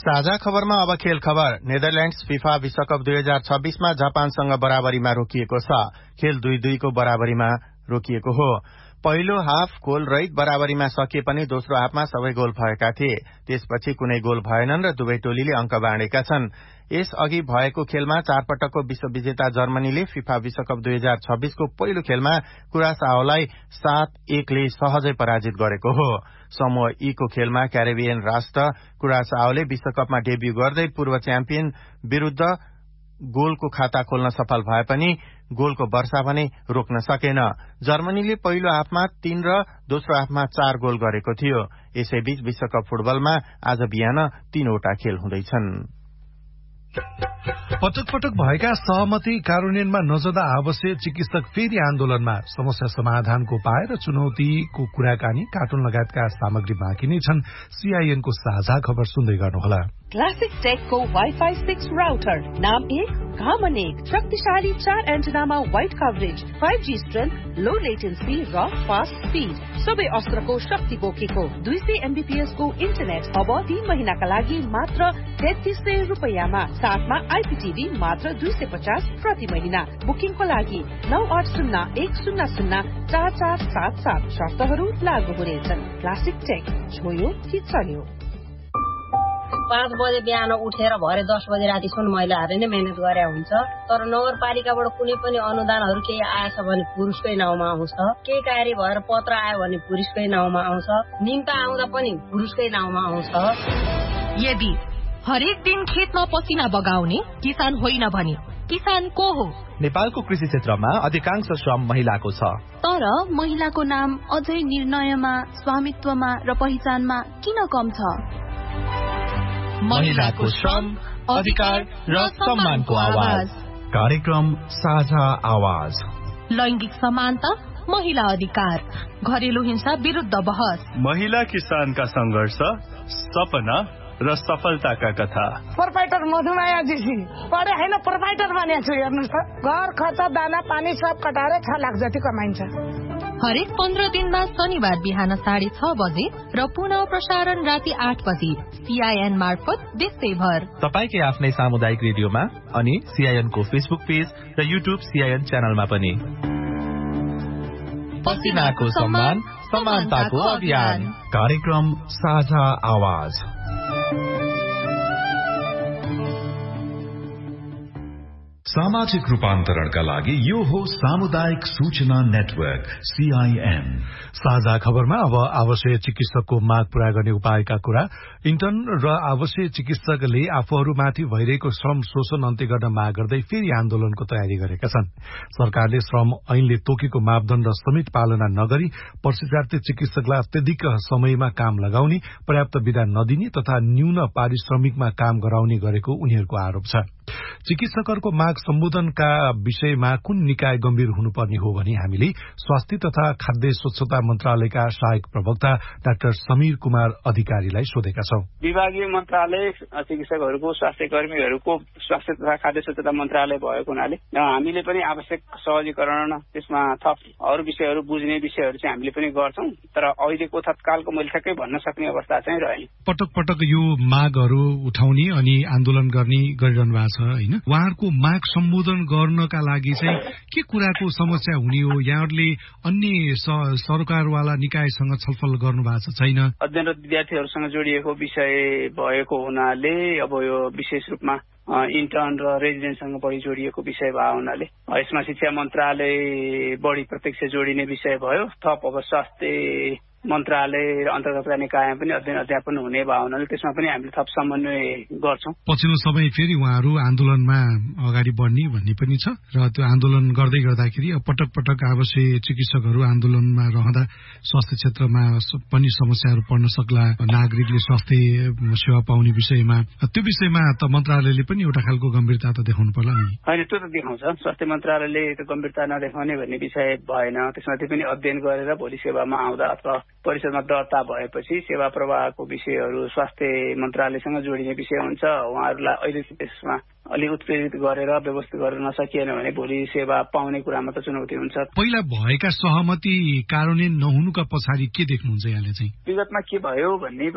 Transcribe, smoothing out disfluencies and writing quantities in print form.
साझा खबरमा अब खेल खबर। नेदरल्याण्ड्स फिफा विश्वकप 2026 मा जापानसँग बराबरीमा रोकिएको छ। खेल 2-2 को बराबरीमा रोकिएको हो। पहिलो हाफ गोल रहित बराबरीमा सकिए पनि दोस्रो हाफमा सबै गोल भएका थिए। त्यसपछि कुनै गोल भएनन् र दुवै टोलीले अंक बाँडेका छन्। यस अघि भएको खेलमा 4 पटकको विश्व विजेता जर्मनीले फिफा विश्वकप 2026 को पहिलो खेलमा कुरासाओलाई 7-1 ले सहजै पराजित गरेको हो। समूह ई को खेलमा क्यारेबियन राष्ट्र कुरासाओले विश्वकपमा डेब्यू गर्दै पूर्व च्याम्पियन विरूद्ध गोलको खाता खोल्न सफल भए पनि गोलको वर्षा भने रोक्न सकेन। जर्मनीले पहिलो हाफमा 3 र दोस्रो हाफमा 4 गोल गरेको थियो। यसैबीच विश्वकप फुटबलमा आज बिहान 3 वटा खेल हुँदैछन्। पटक पटक भएका सहमति कार्यान्वयनमा नजाँदा आवश्यक चिकित्सक फेरि आन्दोलनमा। समस्या समाधानको उपाय र चुनौतीको कुराकानी, कार्टुन लगायतका सामग्री बाँकी नै छन्। सीआईएन को साझा खबर सुन्दै गर्नुहोला। क्लासिक टेक को वाईफाई 6 राउटर, नाम 1 घामन 1, शक्तिशाली 4 एन्टेनामा वाइड कभरेज, 5G स्ट्रेन्थ, लो लेटेन्सी र फास्ट स्पीड, सबै अस्त्रको शक्ति बोकेको 200 MBPS को इन्टरनेट अब 3 महिनाका लागि मात्र 3300 रुपैयाँमा। साथमा आइपीटीभी मात्र 250 प्रति महिना। बुकिङको लागि 9801004477। शर्तहरू लागू हुनेछन्। क्लासिक टेक, छोयो कि चल्यो। 5 बजे बिहान उठेर भरे 10 बजे रातिसम्म महिलाहरूले नै मेहनत गरे हुन्छ। तर नगरपालिकाबाट कुनै पनि अनुदानहरू केही आएछ भने पुरुषकै नाउँमा आउँछ, केही कार्य भएर पत्र आयो भने पुरुषकै नाउँमा आउँछ, निम्ता आउँदा पनि पुरुषकै नाउँमा आउँछ। यदि हरेक दिन खेतमा पसिना बगाउने किसान होइन भने किसान को हो? नेपालको कृषि क्षेत्रमा अधिकांश श्रम महिलाको छ। तर महिलाको नाम अझै निर्णयमा, स्वामित्वमा र पहिचानमा किन कम छ? महिलाको श्रम, अधिकार र सम्मानको आवाज। कार्यक्रम साझा आवाज। लैंगिक समानता, महिला अधिकार, घरेलु हिंसा विरुद्ध बहस, महिला किसानका संघर्ष, सपना र सफलताका कथा। प्रोपाइटर मधुमाया जीसी पढे हैन, प्रोपाइटर बनेको छु। हेर्नुस् त, घर खर्च, दाना पानी सब कटाएर 6 लाख जति कमाइन्छ। हरेक 15 दिनमा शनिबार बिहान 6:30 बजे र पुनः प्रसारण राति 8 बजे सीआईएन मार्फत देशैभर। तपाईकै आफ्नै सामुदायिक रेडियोमा अनि सीआईएन को फेसबुक पेज र युट्युब सीआईएन च्यानलमा पनि। पसिनाको सम्मान, समानताको अभियान। कार्यक्रम साझा आवाज। सामाजिक रूपान्तरणका लागि यो हो सामुदायिक सूचना नेटवर्क सीआईएन। साझा खबरमा अब आवश्यक चिकित्सकको माग पूरा गर्ने उपायका कुरा। इन्टर्न र आवश्यक चिकित्सकले आफूहरूमाथि भइरहेको श्रम शोषण अन्त्य गर्न माग गर्दै फेरि आन्दोलनको तयारी गरेका छन्। सरकारले श्रम ऐनले तोकेको मापदण्ड समेत पालना नगरी प्रशिक्षार्थी चिकित्सकलाई अत्यधिक समयमा काम लगाउने, पर्याप्त विधा नदिने तथा न्यून पारिश्रमिकमा काम गराउने गरेको उनीहरूको आरोप छ। चिकित्सकहरूको माग सम्बोधनका विषयमा कुन निकाय गम्भीर हुनुपर्ने हो भनी हामीले स्वास्थ्य तथा खाद्य स्वच्छता मन्त्रालयका सहायक प्रवक्ता डाक्टर समीर कुमार अधिकारीलाई सोधेका छौं। विभागीय मन्त्रालय चिकित्सकहरूको, स्वास्थ्य कर्मीहरूको स्वास्थ्य तथा खाद्य स्वच्छता मन्त्रालय भएको हुनाले हामीले पनि आवश्यक सहजीकरण, त्यसमा थप अरू विषयहरू बुझ्ने विषयहरू चाहिँ हामीले पनि गर्छौं। तर अहिलेको तत्कालको मैले ठ्याक्कै भन्न सक्ने अवस्था चाहिँ रहेन। पटक पटक यो मागहरू उठाउने अनि आन्दोलन गर्ने गरिरहनु भएको छ हैन? उहाँहरूको माग सम्बोधन गर्नका लागि चाहिँ के कुराको समस्या हुने हो? यहाँहरूले अन्य सरकारवाला निकायसँग छलफल गर्नु भएको छ छैन? अध्ययनरत विद्यार्थीहरूसँग जोडिएको विषय भएको हुनाले अब यो विशेष रूपमा इन्टर्न र रेजिडेन्टसँग बढी जोडिएको विषय भएको हुनाले यसमा शिक्षा मन्त्रालय बढी प्रत्यक्ष जोडिने विषय भयो। थप अब स्वास्थ्य मन्त्रालय र अन्तर्गतका निकायमा पनि अध्ययन अध्यापन हुने भयो हुनाले त्यसमा पनि हामीले थप समन्वय गर्छौं। पछिल्लो समय फेरि उहाँहरू आन्दोलनमा अगाडि बढ्ने भन्ने पनि छ र त्यो आन्दोलन गर्दै गर्दाखेरि पटक पटक आवश्यक चिकित्सकहरू आन्दोलनमा रहँदा स्वास्थ्य क्षेत्रमा पनि समस्याहरू पर्न सक्ला, नागरिकले स्वास्थ्य सेवा पाउने विषयमा, त्यो विषयमा त मन्त्रालयले पनि एउटा खालको गम्भीरता त देखाउनु पर्ला नि? होइन, त्यो त देखाउँछ। स्वास्थ्य मन्त्रालयले त्यो गम्भीरता नदेखाउने भन्ने विषय भएन। त्यसमा त्यो पनि अध्ययन गरेर भोलि सेवामा आउँदा अथवा परिषदमा दर्ता भएपछि सेवा प्रवाहको विषयहरू स्वास्थ्य मन्त्रालयसँग जोडिने विषय हुन्छ। उहाँहरूलाई अहिले त्यसमा अलि उत्प्रेरित गरेर व्यवस्थित गर्न नसकिएन भने भोलि सेवा पाउने कुरामा त चुनौती हुन्छ। पहिला भएका सहमति कार्यान्वयन नहुनुका पछाडि के देख्नुहुन्छ यहाँले चाहिँ? विगतमा के भयो भन्ने